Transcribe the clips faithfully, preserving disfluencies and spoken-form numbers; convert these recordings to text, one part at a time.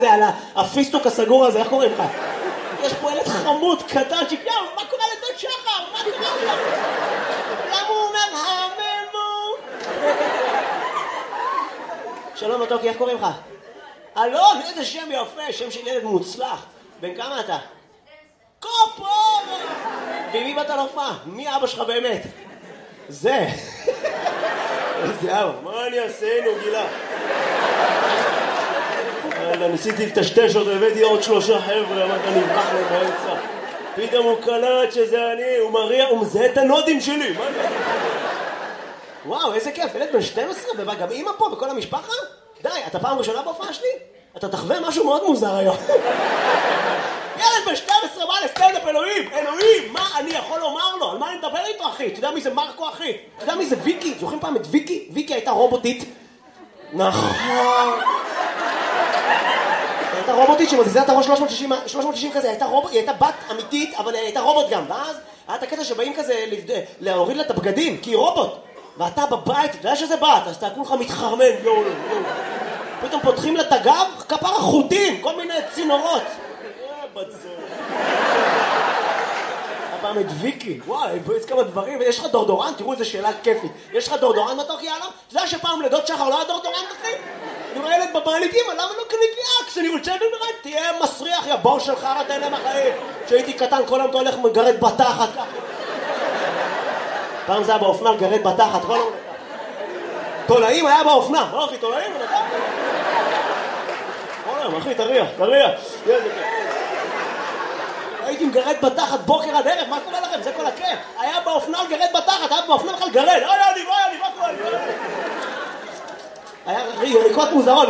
זה על הפיסטוק הסגור הזה, איך קוראים לך? יש פה ילד חמוד, קטן, שיקר, מה קורה לדוד שחר? מה קורה לך? למה הוא אומר, הממו? שלום מתוקי, איך קוראים לך? אלון, איזה שם יפה, שם של ילד מוצלח. בן כמה אתה? קופור! ומי באת להופעה? מי אבא שלך באמת? זה. איזה אבא, מה אני אעשה, נו גילה? ניסיתי לטשטש אותו, הבאתי עוד שלושה חבר'ה, אמרת נברח להם באמצע. פתאום הוא קלט שזה אני, הוא מריע, הוא מזהה את הנודים שלי. וואו, איזה כיף, ילד בן שתים עשרה, וגם אמא פה וכל המשפחה? די, אתה פעם ראשונה בהופעה שלי? אתה תחווה משהו מאוד מוזר היום. ילד בן שתים עשרה בא לסטנדאפ, אלוהים, אלוהים, מה אני יכול לומר לו? על מה אני מדבר איתו, אחי? אתה יודע מי זה מרקו, אחי? אתה יודע מי זה ויקי? זוכרים פעם את ויקי? ויקי הייתה רובוטית. נכון. הייתה רובוטית שמזיזה את הראש שלוש מאות שישים כזה, הייתה רובוט, היא הייתה בת אמיתית, אבל היא הייתה רובוט גם. ואז היה את הקטע שבאים כזה להוריד לה את הבגדים, כי היא רובוט. ואתה בבית, אתה יודע שזה בת, אז אתה כולך מתחרמן, יואו, יואו. פתאום פותחים לה את הגב, כפר החוטים, כל מיני צינורות. הפעם את ויקי, וואי, יש כמה דברים, ויש לך דורדורן, תראו איזה שאלה כיפית. יש לך דורדורן מתוק, יאללה? אתה יודע שפעם לדוד שחר לא היה דורדורן, אחי? אני רואה ילד בבעלית, אמא, למה לא קנית לי אקס? אני רוצה לדבר, תהיה מסריח, יא בור שלך, אתה אלה מהחיים. כשהייתי קטן, כל היום אתה הולך מגרד בתחת, ככה. פעם זה היה באופנה, גרד בתחת, כל היום. תולעים היה באופנה, לא אחי, תולעים? כל היום, אחי, תריע, תריע. הייתי מגרד בתחת בוקר עד ערב, מה קורה לכם? זה כל הכיף. היה באופנה גרד בתחת, היה באופנה בכלל גרד. אוי, אני, אוי, אני, מה קורה? היה יריקות מוזרות.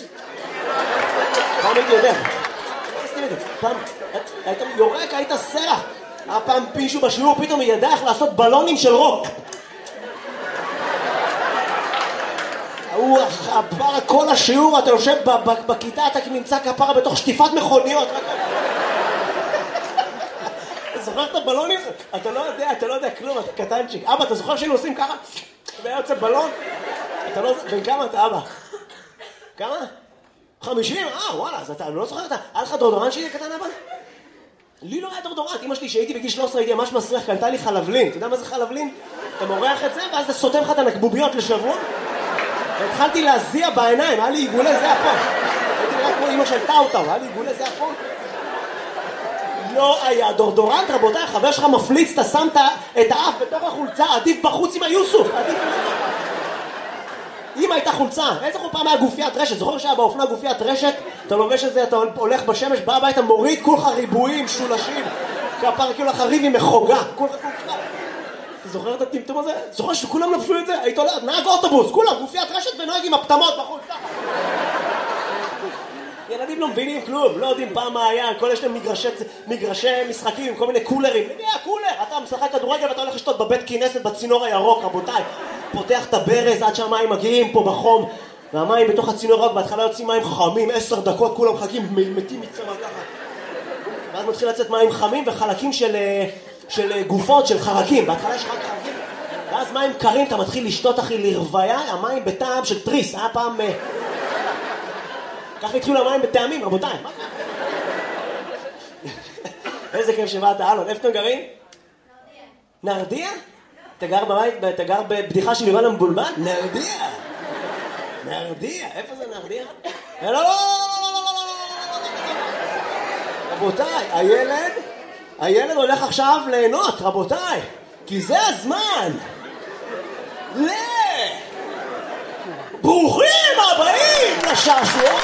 פעם הייתי יודע. פעם היית יורק, היית סרח. היה פעם פישו בשיעור, פתאום היא ידעה איך לעשות בלונים של רוק. הוא כפרה כל השיעור, אתה יושב בכיתה, אתה נמצא כפרה בתוך שטיפת מכוניות. אתה זוכר את הבלונים? אתה לא יודע, אתה לא יודע כלום, אתה קטנצ'יק. אבא, אתה זוכר שהיינו עושים ככה? והיה יוצא בלון? אתה לא... בן כמה אתה, אבא? כמה? חמישים? אה, וואלה, אז אתה לא זוכר, אתה... היה לך דורדורן שלי קטן, אבא? לי לא היה דורדורן. אמא שלי, שהייתי בגיל שלוש עשרה, הייתי ממש מסריח, קנתה לי חלבלין. אתה יודע מה זה חלבלין? אתה מורח את זה, ואז אתה סותם לך את הנקבוביות לשבוע. והתחלתי להזיע בעיניים, היה לי עיגולי זה פה. הייתי נראה כמו אמא של טאוטאו, היה לי עיגולי זה פה. לא היה דורדורנט, רבותיי, חבר שלך מפליץ, אתה שמת את האף בתוך החולצה, עדיף בחוץ עם היוסוף, עדיף בחוץ. אם הייתה חולצה, איזה חול פעם היה גופיית רשת, זוכר שהיה באופנה גופיית רשת, אתה לובש את זה, אתה הולך בשמש, בא הביתה, מוריד כולך ריבועים, שולשים, כפר כאילו לך ריב עם מחוגה, כולך כולך. אתה זוכר את הטמטום הזה? זוכר שכולם לבשו את זה? היית הולך, נהג אוטובוס, כולם, גופיית רשת ונוהג עם הפתמות בחוץ, ככה. ילדים לא מבינים כלום, לא יודעים פעם מה היה, כל יש להם מגרשי, מגרשי משחקים עם כל מיני קולרים. למי היה קולר? אתה משחק כדורגל ואתה הולך לשתות בבית כנסת בצינור הירוק, רבותיי. פותח את הברז עד שהמים מגיעים פה בחום, והמים בתוך הצינור הירוק, בהתחלה יוצאים מים חמים, עשר דקות, כולם מחכים, מתים מצמא ככה. ואז מתחיל לצאת מים חמים וחלקים של, של גופות, של חרקים. בהתחלה יש רק חרקים, ואז מים קרים, אתה מתחיל לשתות אחי לרוויה, המים בטעם של טריס, היה פעם... ככה התחילו המים בטעמים, רבותיי. איזה כיף שבאת, אלון. איפה אתם גרים? נרדיה. נרדיה? אתה גר בבית, אתה גר בבדיחה של יובל המבולבל? נרדיה. נרדיה. איפה זה נרדיה? לא, לא, לא, לא, לא, לא, רבותיי, הילד, הילד הולך עכשיו ליהנות, רבותיי. כי זה הזמן. ל... ברוכים הבאים לשעשוע.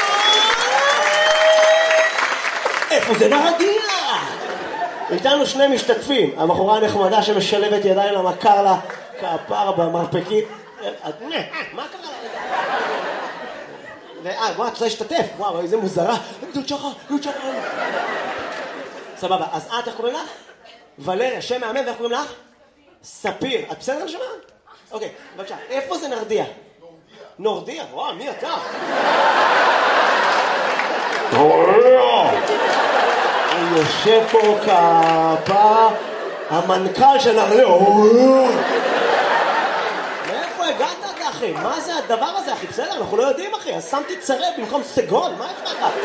איפה זה נרדיה? איתנו שני משתתפים, הבחורה הנחמדה שמשלבת ידיים למכר לה כפר במרפקית. מה קרה לה? אה, וואו, את רוצה להשתתף? וואו, איזה מוזרה. דוד שחר, דוד שחר. סבבה, אז את, איך קוראים לך? ולריה, שם מאמן, ואיך קוראים לך? ספיר. את בסדר לשמה? אוקיי, בבקשה. איפה זה נרדיה? נורדיה, וואו, מי אתה? הוא יושב פה כפה, המנכ"ל של נרדיה. מאיפה הגעת אתה, אחי? מה זה הדבר הזה, אחי? בסדר, אנחנו לא יודעים, אחי. אז שמתי צרב במקום סגול, מה יש לך?